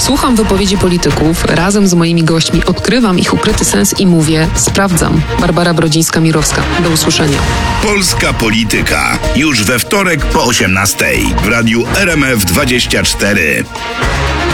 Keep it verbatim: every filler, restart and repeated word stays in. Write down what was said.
Słucham wypowiedzi polityków, razem z moimi gośćmi odkrywam ich ukryty sens i mówię, sprawdzam. Barbara Brodzińska-Mirowska. Do usłyszenia. Polska Polityka. Już we wtorek po osiemnastej w radiu R M F dwadzieścia cztery.